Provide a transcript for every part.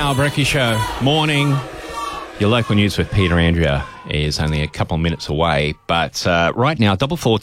Al Brecky Show. Morning. Your local news with Peter Andrea is only a couple of minutes away, but right now,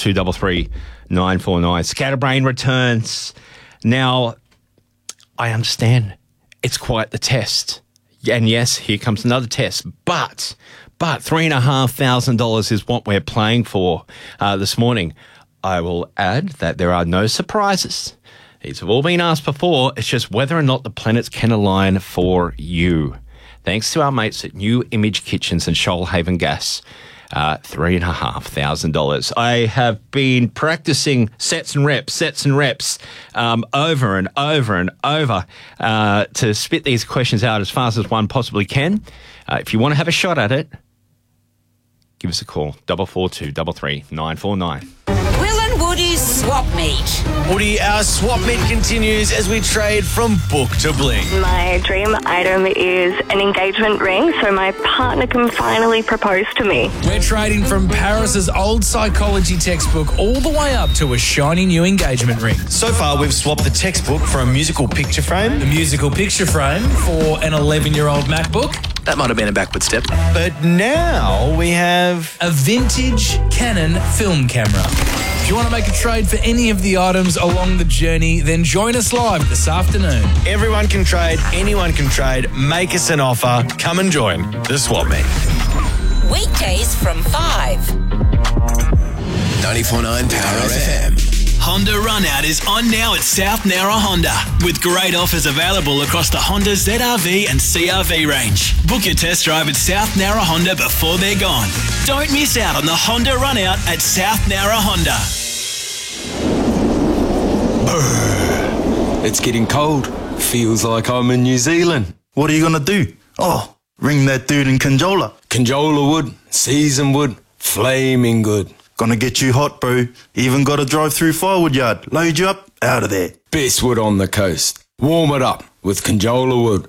44233 Scatterbrain returns. Now, I understand it's quite the test. And yes, here comes another test, but $3,500 is what we're playing for this morning. I will add that there are no surprises. These have all been asked before. It's just whether or not the planets can align for you. Thanks to our mates at New Image Kitchens and Shoalhaven Gas. $3,500. I have been practicing sets and reps over and over to spit these questions out as fast as one possibly can. If you want to have a shot at it, give us a call, 44233 Will and Woody's Swap Meet. Woody, our swap meet continues as we trade from book to bling. My dream item is an engagement ring so my partner can finally propose to me. We're trading from Paris's old psychology textbook all the way up to a shiny new engagement ring. So far, we've swapped the textbook for a musical picture frame. The musical picture frame for an 11-year-old MacBook. That might have been a backward step. But now we have A vintage Canon film camera. If you want to make a trade for any of the items along the journey, then join us live this afternoon. everyone can trade, anyone can trade. Make us an offer. Come and join the swap meet. Weekdays from 5. 94.9 Power FM. Honda Runout is on now at South Nowra Honda, with great offers available across the Honda ZR-V and CR-V range. Book your test drive at South Nowra Honda before they're gone. Don't miss out on the Honda Runout at South Nowra Honda. It's getting cold. Feels like I'm in New Zealand. What are you going to do? Oh, ring that dude in Conjola. Conjola wood, seasoned wood, flaming good. Gonna get you hot, bro. Even got a drive-through firewood yard. Load you up, out of there. Best wood on the coast. Warm it up with Conjola wood.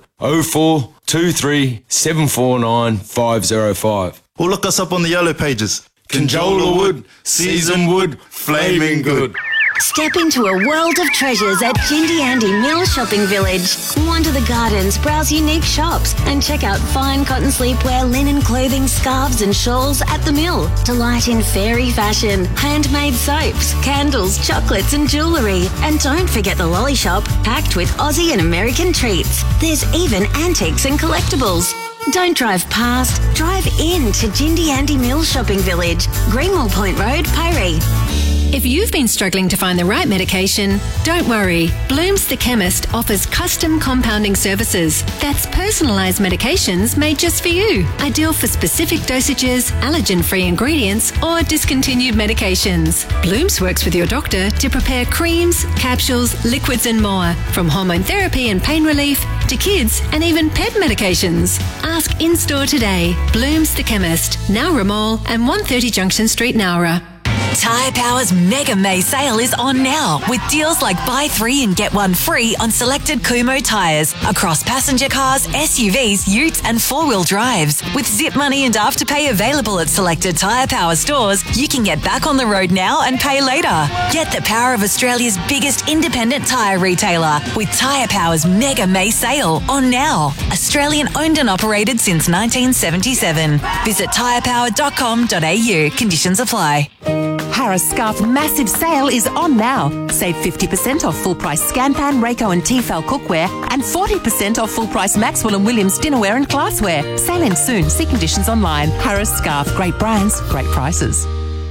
0423 749 505. Or look us up on the yellow pages. Conjola wood, seasoned wood, flaming good. Step into a world of treasures at Jindy Andy Mill Shopping Village. Wander the gardens, browse unique shops, and check out fine cotton sleepwear, linen clothing, scarves and shawls at the mill. Delight in fairy fashion, handmade soaps, candles, chocolates and jewellery. And don't forget the lolly shop, packed with Aussie and American treats. There's even antiques and collectibles. Don't drive past, drive in to Jindy Andy Mill Shopping Village, Greenwell Point Road, Piree. If you've been struggling to find the right medication, don't worry. Bloom's the Chemist offers custom compounding services. That's personalised medications made just for you. Ideal for specific dosages, allergen-free ingredients, or discontinued medications. Bloom's works with your doctor to prepare creams, capsules, liquids and more. From hormone therapy and pain relief to kids and even pet medications. Ask in-store today. Bloom's the Chemist, Nowra Mall and 130 Junction Street, Nowra. Tyre Power's Mega May sale is on now with deals like buy 3 and get 1 free on selected Kumho tyres across passenger cars, SUVs, utes and 4-wheel drives. With zip money and afterpay available at selected Tyre Power stores, you can get back on the road now and pay later. Get the power of Australia's biggest independent tyre retailer with Tyre Power's Mega May sale on now. Australian owned and operated since 1977. Visit tyrepower.com.au. Conditions apply. Harris Scarf massive sale is on now. Save 50% off full price Scanpan, Rayco and Tefal cookware and 40% off full price Maxwell and Williams dinnerware and glassware. Sale ends soon. See conditions online. Harris Scarf. Great brands, great prices.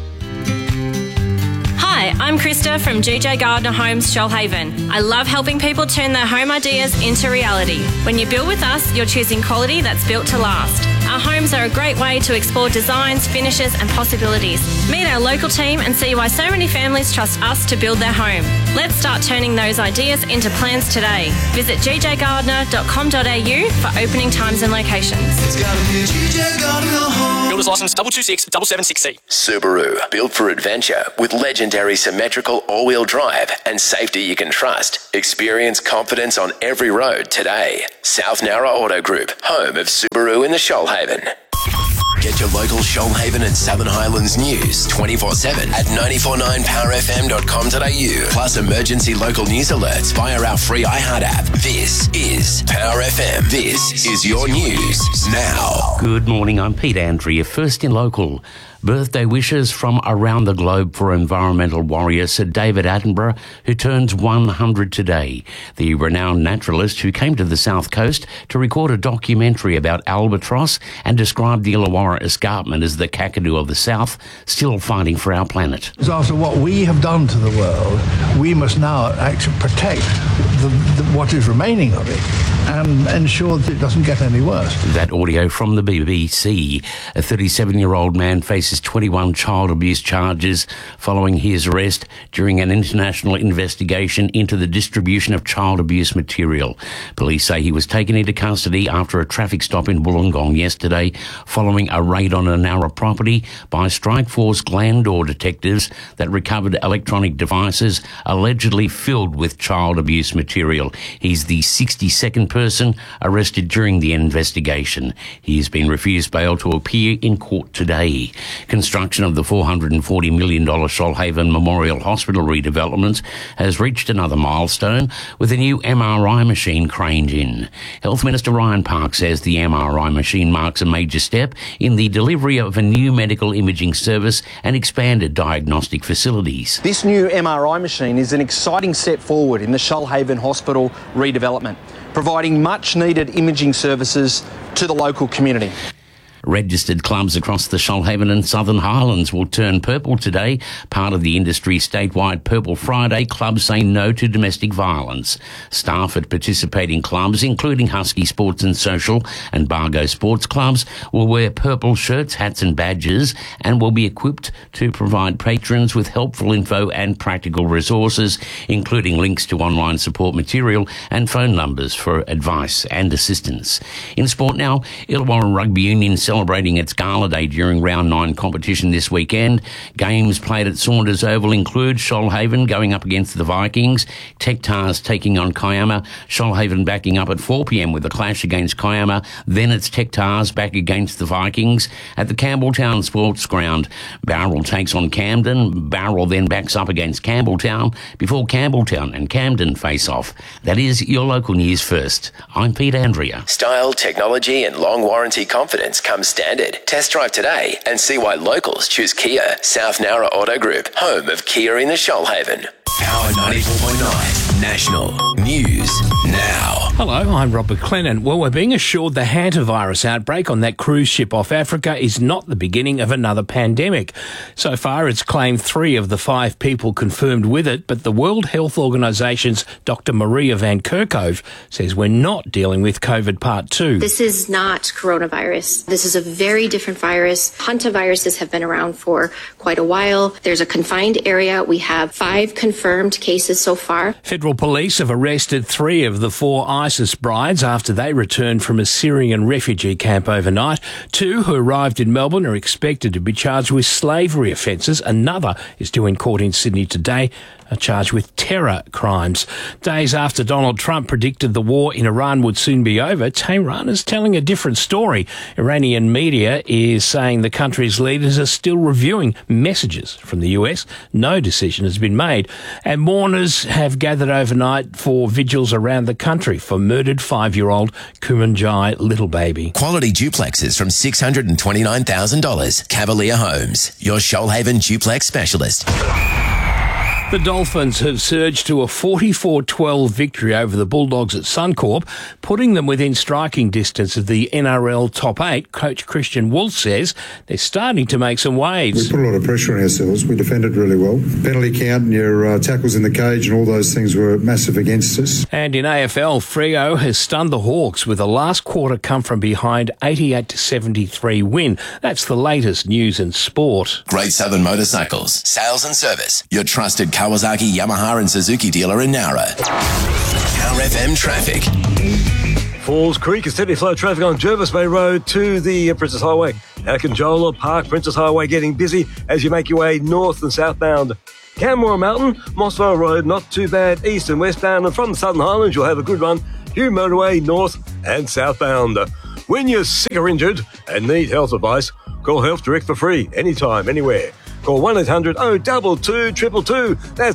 Hi, I'm Krista from GJ Gardner Homes, Shoalhaven. I love helping people turn their home ideas into reality. When you build with us, you're choosing quality that's built to last. Our homes are a great way to explore designs, finishes and possibilities. Meet our local team and see why so many families trust us to build their home. Let's start turning those ideas into plans today. Visit gjgardner.com.au for opening times and locations. It's gotta be GJ Gardner Home. Builder's license 226-776C. Subaru, built for adventure with legendary symmetrical all-wheel drive and safety you can trust. Experience confidence on every road today. South Nowra Auto Group, home of Subaru in the Shoalhaven. Get your local Shoalhaven and Southern Highlands news 24/7 at 949powerfm.com.au. Plus emergency local news alerts via our free iHeart app. This is Power FM. This is your news now. Good morning, I'm Pete Andrea. First in local. Birthday wishes from around the globe for environmental warrior Sir David Attenborough, who turns 100 today. The renowned naturalist who came to the South Coast to record a documentary about albatross and described the Illawarra Escarpment as the Kakadu of the South, still fighting for our planet. After what we have done to the world, we must now actually protect what is remaining of it and ensure that it doesn't get any worse. That audio from the BBC. A 37-year-old man faces 21 child abuse charges following his arrest during an international investigation into the distribution of child abuse material. Police say he was taken into custody after a traffic stop in Wollongong yesterday following a raid on a Nowra property by Strikeforce Glandore detectives that recovered electronic devices allegedly filled with child abuse material. He's the 62nd person arrested during the investigation. He has been refused bail to appear in court today. Construction of the $440 million Shoalhaven Memorial Hospital redevelopment has reached another milestone with a new MRI machine craned in. Health Minister Ryan Park says the MRI machine marks a major step in the delivery of a new medical imaging service and expanded diagnostic facilities. This new MRI machine is an exciting step forward in the Shoalhaven Hospital redevelopment, providing much needed imaging services to the local community. Registered clubs across the Shoalhaven and Southern Highlands will turn purple today. Part of the industry's statewide Purple Friday, clubs say no to domestic violence. Staff at participating clubs, including Husky Sports and Social and Bargo Sports Clubs, will wear purple shirts, hats and badges and will be equipped to provide patrons with helpful info and practical resources, including links to online support material and phone numbers for advice and assistance. In sport now, Illawarra Rugby Union celebrating its Gala Day during Round 9 competition this weekend. Games played at Saunders Oval include Shoalhaven going up against the Vikings, Tektars taking on Kiama, Shoalhaven backing up at 4 p.m. with a clash against Kiama. Then it's Tektars back against the Vikings at the Campbelltown Sports Ground. Bowral takes on Camden. Bowral then backs up against Campbelltown before Campbelltown and Camden face off. That is your local news first. I'm Pete Andrea. Style, technology and long warranty confidence come standard. Test drive today and see why locals choose Kia. South Nowra Auto Group, home of Kia in the Shoalhaven. Power 94.9 National News Now. Hello, I'm Robert Clennon. Well, we're being assured the hantavirus outbreak on that cruise ship off Africa is not the beginning of another pandemic. So far, it's claimed 3 of the 5 people confirmed with it, but the World Health Organization's Dr. Maria Van Kerkhove says we're not dealing with COVID Part 2. This is not coronavirus. This is a very different virus. Hantaviruses have been around for quite a while. There's a confined area. We have 5 confirmed cases so far. Federal police have arrested 3 of the 4 ISIS brides after they returned from a Syrian refugee camp overnight. 2 who arrived in Melbourne are expected to be charged with slavery offences. Another is due in court in Sydney today, charged with terror crimes. Days after Donald Trump predicted the war in Iran would soon be over, Tehran is telling a different story. Iranian media is saying the country's leaders are still reviewing messages from the US. No decision has been made. And mourners have gathered overnight for vigils around the country for murdered 5-year-old Kumanjai little baby. Quality duplexes from $629,000. Cavalier Homes, your Shoalhaven duplex specialist. The Dolphins have surged to a 44-12 victory over the Bulldogs at Suncorp, putting them within striking distance of the NRL top 8. Coach Christian Wolf says they're starting to make some waves. We put a lot of pressure on ourselves. We defended really well. Penalty count and your tackles in the cage and all those things were massive against us. And in AFL, Freo has stunned the Hawks with a last quarter come from behind 88-73 win. That's the latest news in sport. Great Southern Motorcycles, sales and service. Your trusted Kawasaki, Yamaha and Suzuki dealer in Nowra. Power FM traffic. Falls Creek is steady flow traffic on Jervis Bay Road to the Princess Highway. Akinjola Park, Princess Highway getting busy as you make your way north and southbound. Canmore Mountain, Mossvale Road, not too bad east and westbound. And from the Southern Highlands, you'll have a good run. Hume Motorway north and southbound. When you're sick or injured and need health advice, call Health Direct for free, anytime, anywhere. Call 1-800-022-222. That's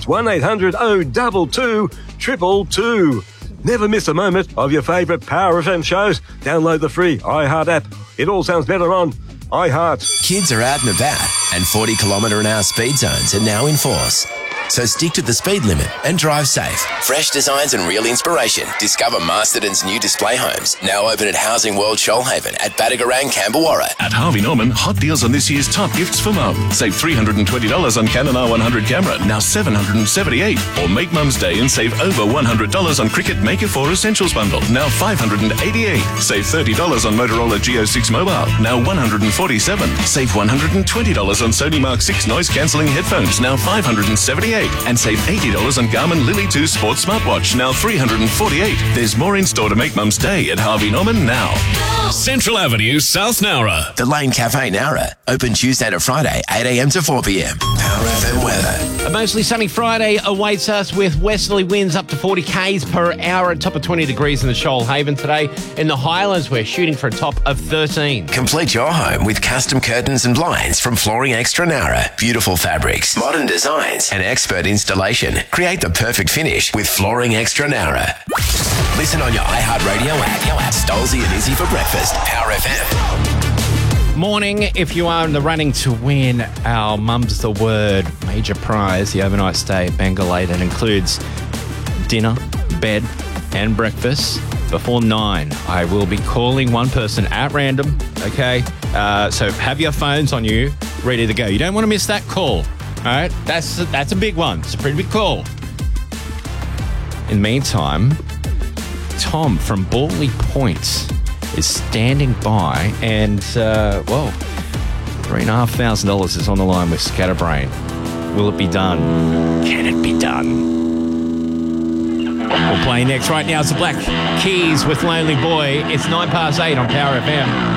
1-800-022-222. Never miss a moment of your favourite Power FM shows. Download the free iHeart app. It all sounds better on iHeart. Kids are out and about, and 40km/h speed zones are now in force. So stick to the speed limit and drive safe. Fresh designs and real inspiration. Discover Masterton's new display homes, now open at Housing World Shoalhaven at Badagarang, Camberwarra. At Harvey Norman, hot deals on this year's top gifts for mum. Save $320 on Canon R100 camera, now $778. Or make Mum's Day and save over $100 on Cricut Maker 4 Essentials bundle, now $588. Save $30 on Motorola Geo 6 mobile, now $147. Save $120 on Sony Mark 6 noise cancelling headphones, now $578. And save $80 on Garmin Lily 2 Sports Smartwatch, now $348. There's more in store to make Mum's Day at Harvey Norman now. Central Avenue, South Nowra. The Lane Cafe Nowra. Open Tuesday to Friday, 8 a.m. to 4 p.m. Power FM weather. A mostly sunny Friday awaits us with westerly winds up to 40 k's per hour at top of 20 degrees in the Shoalhaven today. In the Highlands, we're shooting for a top of 13. Complete your home with custom curtains and blinds from Flooring Extra Nowra. Beautiful fabrics, modern designs, and expert installation. Create the perfect finish with Flooring Extra Nowra. Listen on your iHeartRadio app. Stolzy and Izzy for breakfast. Power FM. Morning, if you are in the running to win our Mum's the Word major prize, the overnight stay at Bengal 8, that includes dinner, bed and breakfast before 9. I will be calling one person at random, okay? So have your phones on you, ready to go. You don't want to miss that call, all right? That's a big one. It's a pretty big call. In the meantime, Tom from Borley Point is standing by and, $3,500 is on the line with Scatterbrain. Will it be done? Can it be done? We'll play next. Right now, it's the Black Keys with Lonely Boy. It's 8:09 on Power FM.